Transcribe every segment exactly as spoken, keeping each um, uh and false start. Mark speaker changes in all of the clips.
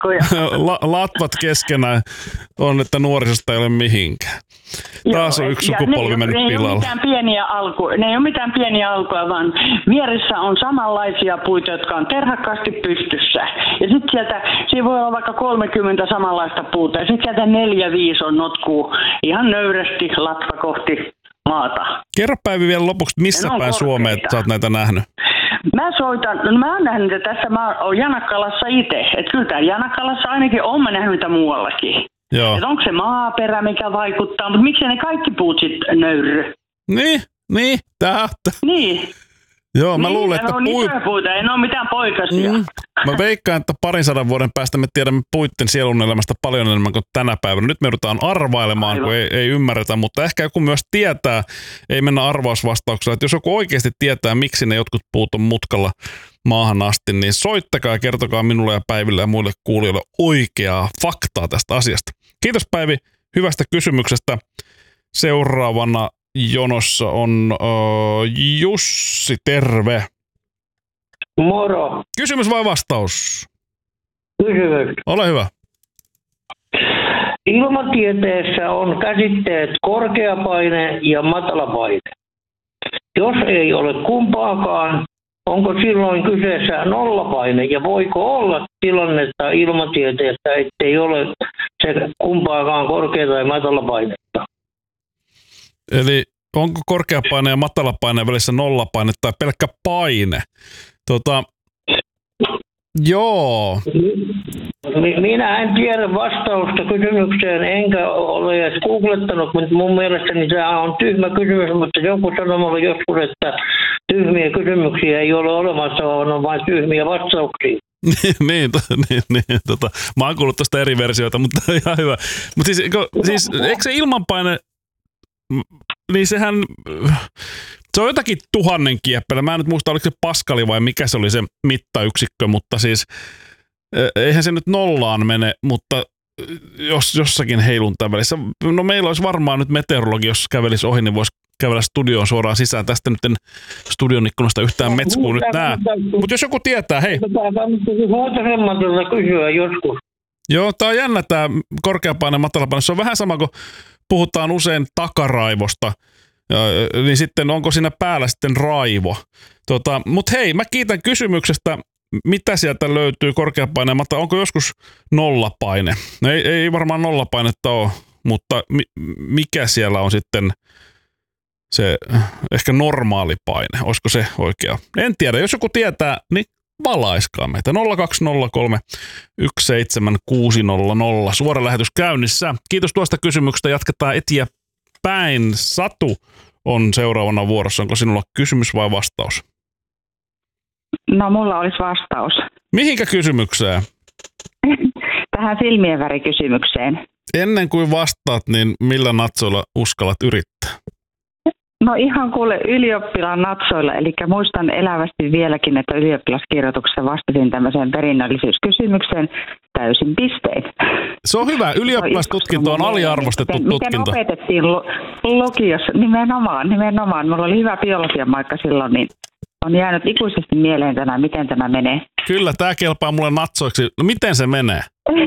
Speaker 1: La, latvat keskenään on, että nuorisosta ei ole mihinkään. Taas on yksi sukupolvi mennyt
Speaker 2: ne,
Speaker 1: pilalle.
Speaker 2: Ei ole mitään pieniä alku, ne ei ole mitään pieniä alkuja, vaan vieressä on samanlaisia puita, jotka on terhakkaasti pystyssä. Ja sitten sieltä, siinä voi olla vaikka kolmekymmentä samanlaista puuta. Ja sitten sieltä neljä, viisi on notkuu ihan nöyrästi latva kohti maata.
Speaker 1: Kerro Päivi vielä lopuksi, missä päin Suomeen sä oot näitä nähnyt?
Speaker 2: Mä soitan, no mä oon nähnyt, että tässä mä oon Janakkalassa itse. Että kyllä täällä Janakkalassa ainakin oon mä nähnyt niitä muuallakin.
Speaker 1: Joo.
Speaker 2: Että onko se maaperä, mikä vaikuttaa, mutta miksei ne kaikki puut sitten nöyry?
Speaker 1: Niin, niin, tää.
Speaker 2: Niin.
Speaker 1: Joo, mä
Speaker 2: niin,
Speaker 1: luulen, että
Speaker 2: on
Speaker 1: pui...
Speaker 2: isoja puita, ei ne ole mitään poikasia.
Speaker 1: Mm. Mä veikkaan, että parin sadan vuoden päästä me tiedämme puitten sielun elämästä paljon enemmän kuin tänä päivänä. Nyt me joudutaan arvailemaan, Aivan. kun ei, ei ymmärretä, mutta ehkä joku myös tietää, ei mennä arvausvastauksella, että jos joku oikeasti tietää, miksi ne jotkut puut on mutkalla maahan asti, niin soittakaa ja kertokaa minulle ja Päiville ja muille kuulijoille oikeaa faktaa tästä asiasta. Kiitos Päivi hyvästä kysymyksestä. Seuraavana jonossa on uh, Jussi, terve.
Speaker 3: Moro.
Speaker 1: Kysymys vai vastaus?
Speaker 3: Kysymys.
Speaker 1: Ole hyvä.
Speaker 3: Ilmatieteessä on käsitteet korkeapaine ja matalapaine. Jos ei ole kumpaakaan, onko silloin kyseessä nollapaine ja voiko olla tilannetta ilmatieteessä, ettei ole se kumpaakaan korkea- tai matalapainetta?
Speaker 1: Eli onko korkeapaine ja matalapaine välissä nollapaine tai pelkkä paine? Tota, joo.
Speaker 3: Minä en tiedä vastausta kysymykseen, enkä ole edes googlettanut, mutta mun mielestäni tämä on tyhmä kysymys, mutta joku sanoi mulle joskus, että tyhmiä kysymyksiä ei ole olemassa, vaan on vain tyhmiä vastauksia.
Speaker 1: niin, to, niin, niin tota, mä oon kuullut tuosta eri versioita, mutta ihan hyvä. Mutta siis, siis eikö se ilmanpaine, niin sehän, se on jotakin tuhannen kieppelä. Mä en nyt muista, oliko se paskali vai mikä se oli se mittayksikkö, mutta siis eihän se nyt nollaan mene, mutta jos jossakin heiluntaa välissä. No meillä olisi varmaan nyt meteorologi, jos kävelisi ohi, niin voisi kävellä studioon suoraan sisään. Tästä nyt en studion ikkunasta yhtään metskuu nyt näe. Mutta jos joku tietää, hei.
Speaker 3: Muutasemmalta kysyä joskus.
Speaker 1: Joo, tää on jännä tää korkeapaine ja matalapaine. Se on vähän sama kuin puhutaan usein takaraivosta, niin sitten onko siinä päällä sitten raivo. Tota, mutta hei, mä kiitän kysymyksestä. Mitä sieltä löytyy korkeapaine ja matala? Onko joskus nollapaine? Ei, ei varmaan nollapainetta ole, mutta mi, mikä siellä on sitten se ehkä normaali paine? Olisiko se oikea? En tiedä. Jos joku tietää, niin valaiskaa meitä. nolla kaksi nolla kolme yksi seitsemän kuusi nolla nolla. Suora lähetys käynnissä. Kiitos tuosta kysymyksestä. Jatketaan eteenpäin. Satu on seuraavana vuorossa. Onko sinulla kysymys vai vastaus?
Speaker 4: No, mulla olisi vastaus.
Speaker 1: Mihinkä kysymykseen?
Speaker 4: Tähän silmien värikysymykseen.
Speaker 1: Ennen kuin vastaat, niin millä natsoilla uskallat yrittää?
Speaker 4: No ihan kuule ylioppilaan natsoilla, eli muistan elävästi vieläkin, että ylioppilaskirjoituksessa vastasin tämmöiseen perinnöllisyyskysymykseen täysin pistein.
Speaker 1: Se on hyvä. Ylioppilastutkinto on aliarvostettu
Speaker 4: miten,
Speaker 1: tutkinto.
Speaker 4: Miten opetettiin lukiossa? Nimenomaan, nimenomaan. Mulla oli hyvä biologian maikka silloin, niin on jäänyt ikuisesti mieleen tänään, miten tämä menee.
Speaker 1: Kyllä, tämä kelpaa mulle natsoiksi. No miten se menee?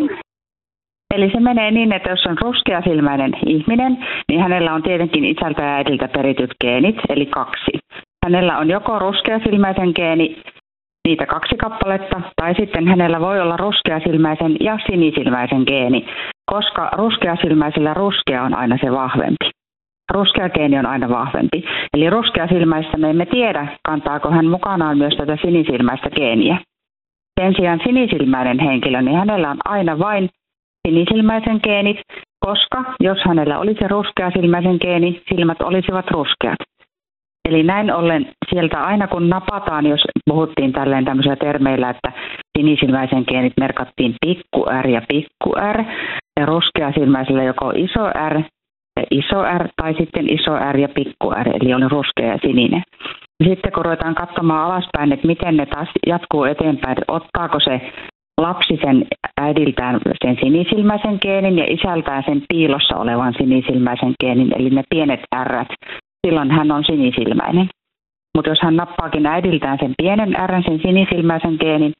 Speaker 4: Eli se menee niin, että jos on ruskeasilmäinen ihminen, niin hänellä on tietenkin isältä ja äidiltä perityt geenit, eli kaksi. Hänellä on joko ruskeasilmäisen geeni, niitä kaksi kappaletta, tai sitten hänellä voi olla ruskeasilmäisen ja sinisilmäisen geeni, koska ruskeasilmäisellä ruskea on aina se vahvempi. Ruskea geeni on aina vahvempi. Eli ruskeasilmäisessä me emme tiedä, kantaako hän mukanaan myös tätä sinisilmäistä geeniä. Sen sijaan sinisilmäinen henkilö, niin hänellä on aina vain sinisilmäisen geenit, koska jos hänellä olisi ruskeasilmäisen geeni, silmät olisivat ruskeat. Eli näin ollen sieltä aina kun napataan, jos puhuttiin tälleen tämmöisillä termeillä, että sinisilmäisen geenit merkattiin pikku R ja pikku R, ja ruskeasilmäisellä joko iso R ja iso R, tai sitten iso R ja pikku R, eli oli ruskea ja sininen. Sitten kun ruvetaan katsomaan alaspäin, että miten ne taas jatkuu eteenpäin, että ottaako se lapsi sen äidiltään sen sinisilmäisen geenin ja isältään sen piilossa olevan sinisilmäisen geenin, eli ne pienet R:t, silloin hän on sinisilmäinen. Mutta jos hän nappaakin äidiltään sen pienen R:n, sen sinisilmäisen geenin,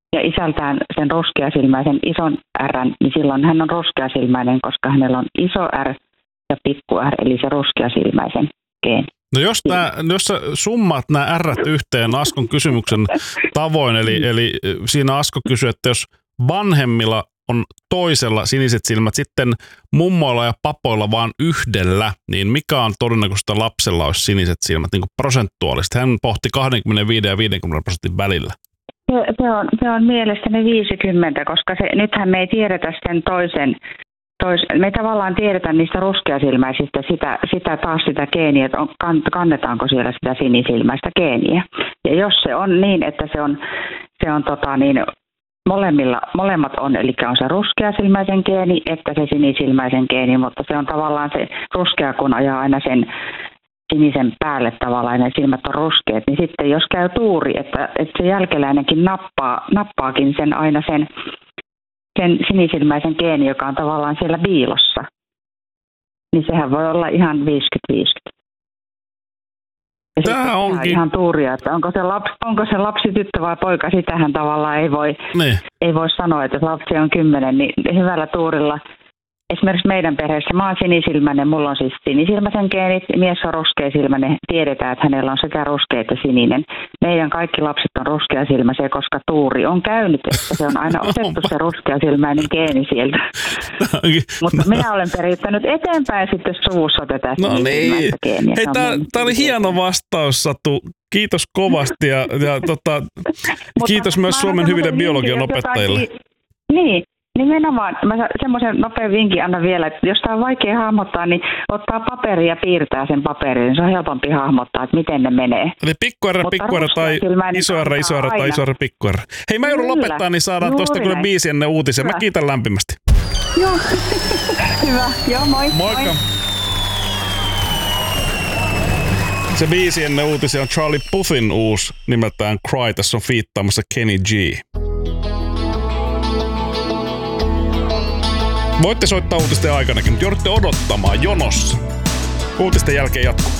Speaker 4: ja isältään sen ruskeasilmäisen ison R:n, niin silloin hän on ruskeasilmäinen, koska hänellä on iso R ja pikku R, eli se ruskeasilmäisen geeni.
Speaker 1: No jos, tää, jos sä summaat nämä R:t yhteen Askon kysymyksen tavoin, eli, eli siinä Asko kysyy, että jos vanhemmilla on toisella siniset silmät, sitten mummoilla ja papoilla vaan yhdellä, niin mikä on todennäköistä lapsella olisi siniset silmät niin kuin prosentuaalisesti? Hän pohti kaksikymmentäviisi ja viisikymmentä prosentin välillä.
Speaker 4: Se, se, on, se on mielestäni viisikymmentä, koska se, nythän me ei tiedetä sen toisen, tois, me ei tavallaan tiedetä niistä ruskeasilmäisistä sitä, sitä taas sitä geeniä, että on, kannetaanko siellä sitä sinisilmäistä geeniä. Ja jos se on niin, että se on, se on tota niin, molemmilla, molemmat on, eli on se ruskeasilmäisen geeni, että se sinisilmäisen geeni, mutta se on tavallaan se ruskea, kun ajaa aina sen sinisen päälle tavallaan, ja silmät on ruskeat, niin sitten jos käy tuuri, että, että se jälkeläinenkin nappaa, nappaakin sen aina sen, sen sinisilmäisen geeni, joka on tavallaan siellä piilossa, niin sehän voi olla ihan viisikymmentä viisikymmentä. Ja
Speaker 1: Tämä onkin
Speaker 4: ihan tuuria, että onko se, lapsi, onko se lapsi tyttö vai poika, sitähän tavallaan ei voi,
Speaker 1: niin.
Speaker 4: ei voi sanoa, että lapsi on kymmenen, niin hyvällä tuurilla. Esimerkiksi meidän perheessä mä oon sinisilmäinen, mulla on siis sinisilmäisen geenit, mies on ruskeasilmäinen, tiedetään, että hänellä on sekä ruskea että sininen. Meidän kaikki lapset on ruskeasilmäisiä, koska tuuri on käynyt, että se on aina otettu se ruskeasilmäinen geeni sieltä. Mutta minä olen perittänyt eteenpäin sitten suvussa tätä sinisilmäistä
Speaker 1: no niin.
Speaker 4: geeniä.
Speaker 1: Hei, tämä oli hieno vastaus, Satu. Kiitos kovasti ja, ja tota, kiitos myös Suomen hyville biologian opettajille.
Speaker 4: Jotain, niin. Nimenomaan. Mä semmoisen nopean vinkin annan vielä, että jos tämä on vaikea hahmottaa, niin ottaa paperia ja piirtää sen paperin, niin se on helpompi hahmottaa, että miten ne menee.
Speaker 1: Eli pikku R, pikku R tai iso R, iso R tai iso R, pikku R. Hei, mä joudun lopettaa, niin saadaan tuosta kyllä biisi ennen uutisia. Mä kiitän lämpimästi.
Speaker 4: Joo, hyvä. Joo, moi.
Speaker 1: Moikka. Se biisi ennen uutisia on Charlie Puthin uusi, nimeltään Cry. Tässä on fiittaamassa Kenny G. Voitte soittaa uutisten aikanakin, mutta joudutte odottamaan jonossa. Uutisten jälkeen jatkuu.